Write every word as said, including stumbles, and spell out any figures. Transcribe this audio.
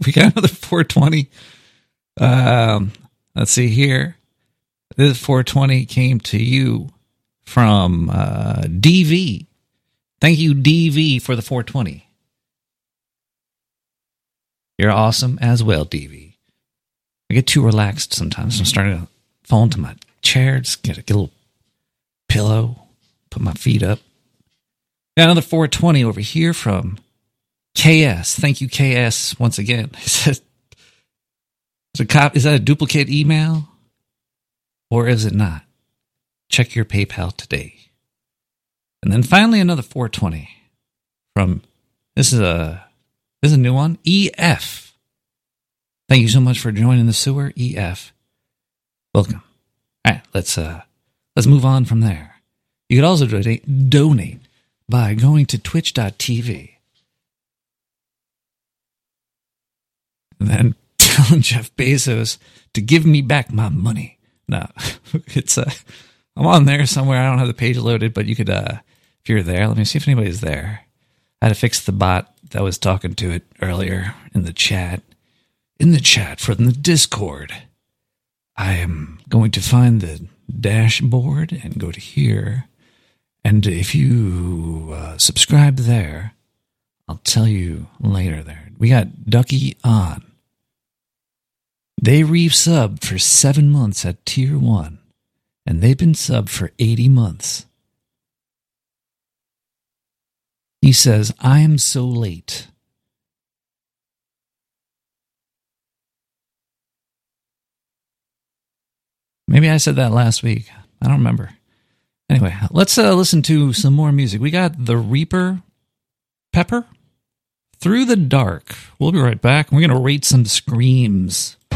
We got another four twenty. Um, let's see here. This four twenty came to you from uh, D V. Thank you, D V, for the four twenty. You're awesome as well, D V. I get too relaxed sometimes. I'm starting to fall into my chair. Just get a, get a little pillow, put my feet up. Got another four twenty over here from K S. Thank you, K S, once again. He says, is, a cop, is that a duplicate email? Or is it not? Check your PayPal today. And then finally another four twenty from, this is a, this is a new one, E F. Thank you so much for joining the sewer, E F. Welcome. All right, let's, uh, let's move on from there. You could also donate, donate by going to twitch dot t v. And then telling Jeff Bezos to give me back my money. No, it's uh, I'm on there somewhere. I don't have the page loaded, but you could, uh, if you're there, let me see if anybody's there. I had to fix the bot that was talking to it earlier in the chat. In the chat from the Discord, I am going to find the dashboard and go to here. And if you uh, subscribe there, I'll tell you later there. We got Ducky on. They re-subbed for seven months at tier one, and they've been subbed for eighty months. He says, I am so late. Maybe I said that last week. I don't remember. Anyway, let's uh, listen to some more music. We got The Reaper Pepper, Through the Dark. We'll be right back. We're going to rate some screams.